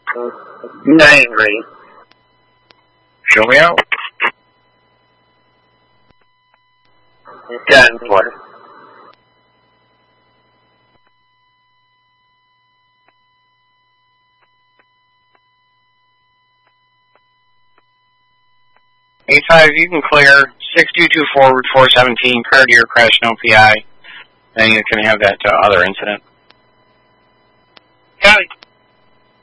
9-3. Show me out. 10-4. A5, you can clear 6224 Route 417, car deer crash, no PI. Then you can have that other incident. Copy.